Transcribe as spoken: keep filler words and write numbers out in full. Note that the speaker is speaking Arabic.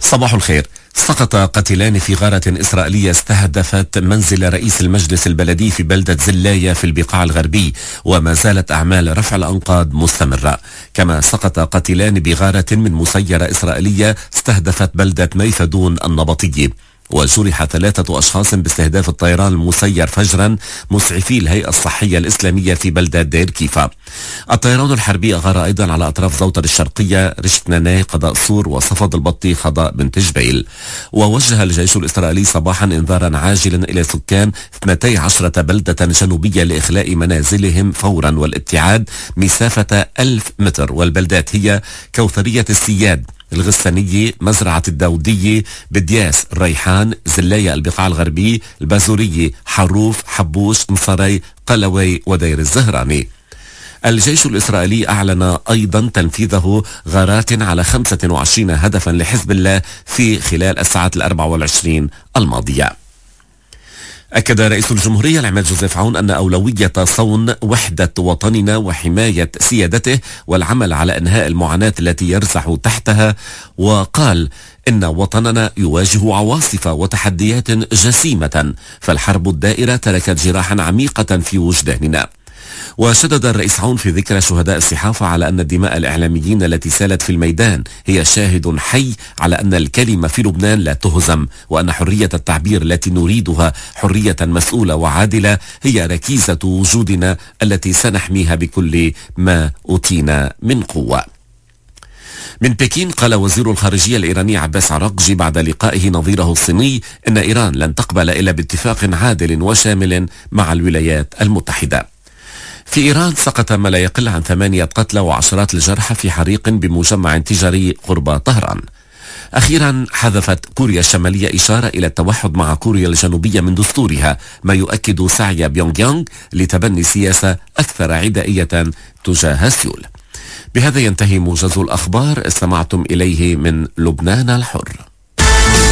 صباح الخير. سقط قتيلان في غارة إسرائيلية استهدفت منزل رئيس المجلس البلدي في بلدة زلاية في البقاع الغربي، وما زالت أعمال رفع الأنقاض مستمرة. كما سقط قتيلان بغارة من مسيرة إسرائيلية استهدفت بلدة ميفدون النبطي، وجرح ثلاثة أشخاص باستهداف الطيران المسير فجرا مسعفي الهيئة الصحية الإسلامية في بلدة دير كيفا. الطيران الحربي أغار أيضا على أطراف زوتر الشرقية، رشت ناناي قضاء سور، وصفد البطي قضاء بنت جبيل. ووجه الجيش الإسرائيلي صباحا إنذارا عاجلا إلى سكان اثنتي عشرة بلدة جنوبية لإخلاء منازلهم فورا والابتعاد مسافة ألف متر، والبلدات هي كوثرية السياد، الغسانية، مزرعة الداودية، بدياس، الريحان، زلاية البقاع الغربي، البازورية، حروف، حبوش، مصري، قلوي، ودير الزهراني. الجيش الإسرائيلي أعلن أيضا تنفيذه غارات على خمسة وعشرين هدفا لحزب الله في خلال الساعات الأربع والعشرين الماضية. أكد رئيس الجمهورية العماد جوزيف عون أن أولوية صون وحدة وطننا وحماية سيادته والعمل على إنهاء المعاناة التي يرزح تحتها، وقال إن وطننا يواجه عواصف وتحديات جسيمة، فالحرب الدائرة تركت جراحا عميقة في وجداننا. وشدد الرئيس عون في ذكرى شهداء الصحافة على أن دماء الإعلاميين التي سالت في الميدان هي شاهد حي على أن الكلمة في لبنان لا تهزم، وأن حرية التعبير التي نريدها حرية مسؤولة وعادلة هي ركيزة وجودنا التي سنحميها بكل ما أوتينا من قوة. من بكين قال وزير الخارجية الإيراني عباس عراقجي بعد لقائه نظيره الصيني إن إيران لن تقبل إلا باتفاق عادل وشامل مع الولايات المتحدة. في إيران سقط ما لا يقل عن ثمانية قتلى وعشرات الجرحى في حريق بمجمع تجاري قرب طهران. أخيرا حذفت كوريا الشمالية إشارة إلى التوحد مع كوريا الجنوبية من دستورها، ما يؤكد سعي بيونغ يانغ لتبني سياسة أكثر عدائية تجاه سيول. بهذا ينتهي موجز الأخبار، استمعتم إليه من لبنان الحر.